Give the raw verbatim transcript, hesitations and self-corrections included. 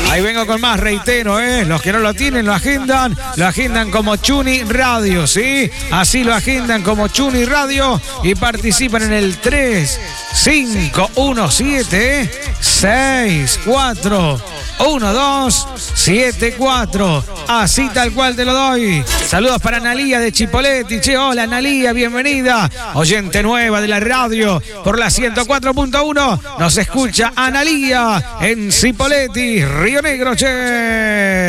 Ahí vengo con más, reitero, ¿eh? Los que no lo tienen lo agendan, lo agendan como Chuni Radio, ¿sí? Así lo agendan como Chuni Radio y participan en el tres cinco uno siete seis cuatro uno dos siete cuatro. Así tal cual te lo doy. Saludos para Analía de Chipoleti. Che, hola Analía, bienvenida. Oyente nueva de la radio por la ciento cuatro punto uno. Nos escucha Analía en Chipoleti, Río Negro, che.